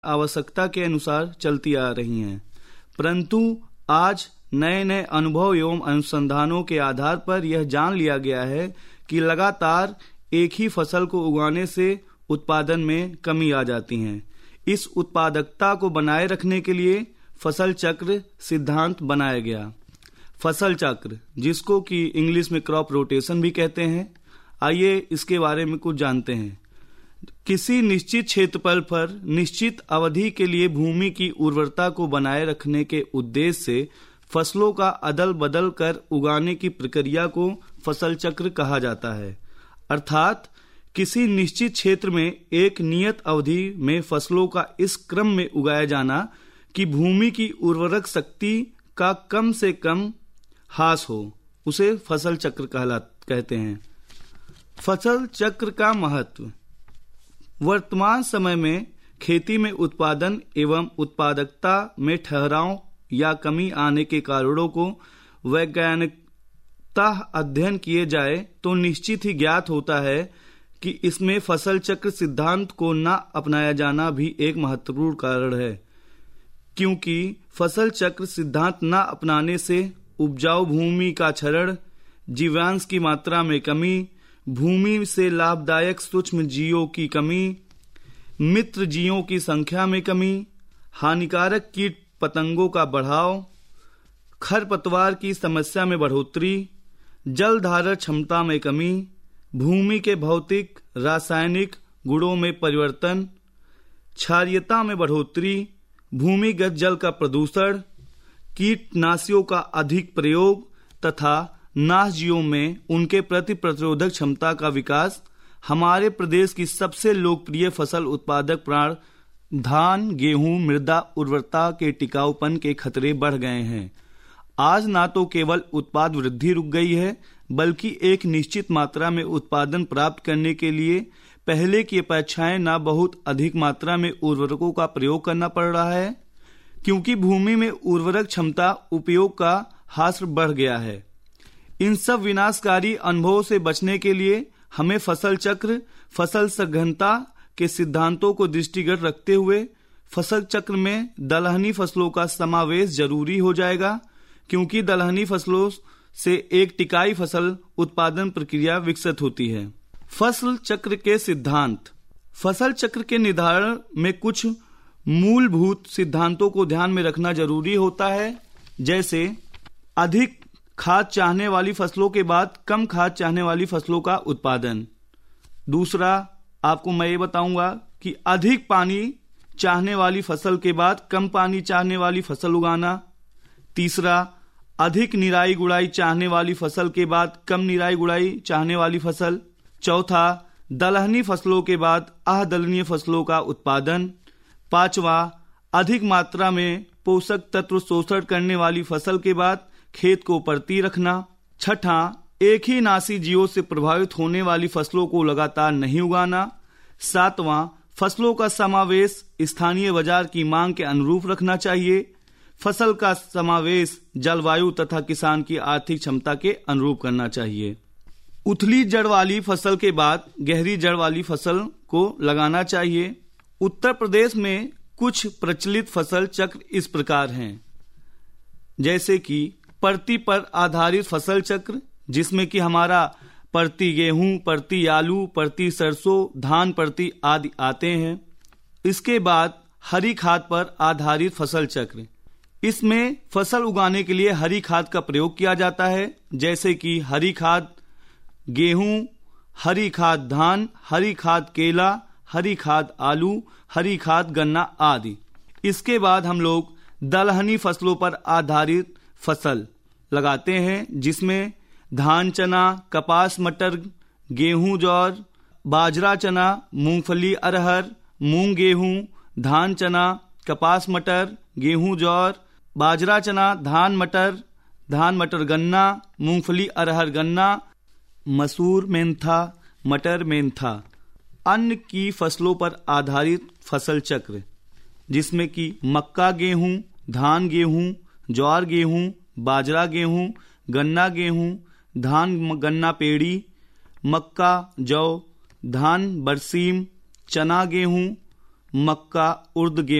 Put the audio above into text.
आवश्यकता के अनुसार चलती आ रही हैं, परंतु आज नए नए अनुभव एवं अनुसंधानों के आधार पर यह जान लिया गया है कि लगातार एक ही फसल को उगाने से उत्पादन में कमी आ जाती है। इस उत्पादकता को बनाए रखने के लिए फसल चक्र सिद्धांत बनाया गया। फसल चक्र, जिसको कि इंग्लिश में क्रॉप रोटेशन भी कहते हैं, आइए इसके बारे में कुछ जानते हैं। किसी निश्चित क्षेत्रफल पर निश्चित अवधि के लिए भूमि की उर्वरता को बनाए रखने के उद्देश्य से फसलों का अदल बदल कर उगाने की प्रक्रिया को फसल चक्र कहा जाता है। अर्थात किसी निश्चित क्षेत्र में एक नियत अवधि में फसलों का इस क्रम में उगाया जाना कि भूमि की उर्वरक शक्ति का कम से कम ह्रास हो, उसे फसल चक्र कहते हैं। फसल चक्र का महत्व। वर्तमान समय में खेती में उत्पादन एवं उत्पादकता में ठहराव या कमी आने के कारणों को वैज्ञानिकता अध्ययन किए जाए तो निश्चित ही ज्ञात होता है कि इसमें फसल चक्र सिद्धांत को न अपनाया जाना भी एक महत्वपूर्ण कारण है, क्योंकि फसल चक्र सिद्धांत न अपनाने से उपजाऊ भूमि का क्षरण, जीवांश की मात्रा में कमी, भूमि से लाभदायक सूक्ष्म जीवों की कमी, मित्र जीवों की संख्या में कमी, हानिकारक कीट पतंगों का बढ़ाव, खरपतवार की समस्या में बढ़ोतरी, जल धारण क्षमता में कमी, भूमि के भौतिक रासायनिक गुणों में परिवर्तन, क्षारीयता में बढ़ोतरी, भूमिगत जल का प्रदूषण, कीटनाशियों का अधिक प्रयोग तथा नाशजीवों में उनके प्रति प्रतिरोधक क्षमता का विकास हमारे प्रदेश की सबसे लोकप्रिय फसल उत्पादक प्राण धान, गेहूं, मृदा उर्वरता के टिकाऊपन के खतरे बढ़ गए हैं। आज न तो केवल उत्पाद वृद्धि रुक गई है, बल्कि एक निश्चित मात्रा में उत्पादन प्राप्त करने के लिए पहले की अपेक्षाएं न बहुत अधिक मात्रा में उर्वरकों का प्रयोग करना पड़ रहा है, क्योंकि भूमि में उर्वरक क्षमता उपयोग का ह्रास बढ़ गया है। इन सब विनाशकारी अनुभवों से बचने के लिए हमें फसल चक्र, फसल सघनता के सिद्धांतों को दृष्टिगत रखते हुए फसल चक्र में दलहनी फसलों का समावेश जरूरी हो जाएगा, क्योंकि दलहनी फसलों से एक टिकाई फसल उत्पादन प्रक्रिया विकसित होती है। फसल चक्र के सिद्धांत। फसल चक्र के निर्धारण में कुछ मूलभूत सिद्धांतों को ध्यान में रखना जरूरी होता है, जैसे अधिक खाद चाहने वाली फसलों के बाद कम खाद चाहने वाली फसलों का उत्पादन। दूसरा, आपको मैं ये बताऊंगा कि अधिक पानी चाहने वाली फसल के बाद कम पानी चाहने वाली फसल उगाना। तीसरा, अधिक निराई गुड़ाई चाहने वाली फसल के बाद कम निराई गुड़ाई चाहने वाली फसल। चौथा, दलहनी फसलों के बाद अदलहनी फसलों का उत्पादन। पांचवा, अधिक मात्रा में पोषक तत्व शोषण करने वाली फसल के बाद खेत को परती रखना। छठा, एक ही नासी जीवों से प्रभावित होने वाली फसलों को लगातार नहीं उगाना। सातवां, फसलों का समावेश स्थानीय बाजार की मांग के अनुरूप रखना चाहिए। फसल का समावेश जलवायु तथा किसान की आर्थिक क्षमता के अनुरूप करना चाहिए। उथली जड़ वाली फसल के बाद गहरी जड़ वाली फसल को लगाना चाहिए। उत्तर प्रदेश में कुछ प्रचलित फसल चक्र इस प्रकार हैं, जैसे कि परती पर आधारित फसल चक्र, जिसमें कि हमारा परती गेहूं, परती आलू, परती सरसों, धान परती आदि आते हैं। इसके बाद हरी खाद पर आधारित फसल चक्र। इसमें फसल उगाने के लिए हरी खाद का प्रयोग किया जाता है, जैसे कि हरी खाद गेहूं, हरी खाद धान, हरी खाद केला, हरी खाद आलू, हरी खाद गन्ना आदि। इसके बाद हम लोग दलहनी फसलों पर आधारित फसल लगाते हैं, जिसमें धान चना, कपास मटर, गेहूं जौर, बाजरा चना, मूंगफली अरहर, मूंग गेहूं, धान चना, कपास मटर, गेहूं जौर, बाजरा चना, धान मटर गन्ना, मूंगफली अरहर गन्ना, मसूर मेंथा, मटर मेंथा। अन्न की फसलों पर आधारित फसल चक्र, जिसमें कि मक्का गेहूं, धान गेहूं, ज्वार गेहूं, बाजरा गेहूं, गन्ना गेहूं, धान गन्ना पेड़ी, मक्का जौ, धान बरसीम, चना गेहूं, मक्का, उर्द, गेहूं